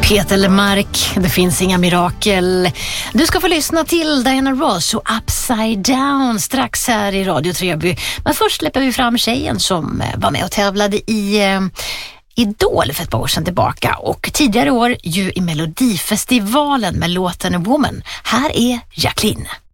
Peter Lemark, det finns inga mirakel. Du ska få lyssna till Diana Ross och Upside Down strax här i Radio Treby. Men först släpper vi fram tjejen som var med och tävlade i Idol för ett par år sedan tillbaka. Och tidigare år ju i Melodifestivalen med låten A Woman. Här är Jacqueline.